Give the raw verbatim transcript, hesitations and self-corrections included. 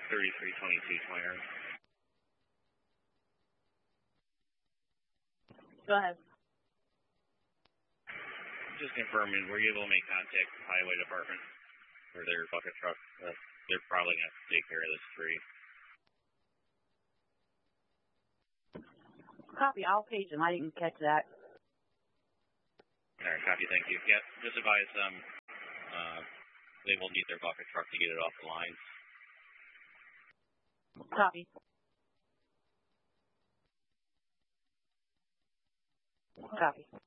thirty-three twenty-two, twenty. Go ahead. Just confirming, were you able to make contact with the highway department for their bucket truck? Uh, they're probably going to have to take care of this tree. Copy. I'll page them. I didn't catch that. All right, copy. Thank you. Yeah, just advise them uh, they will need their bucket truck to get it off the lines. Copy. Copy.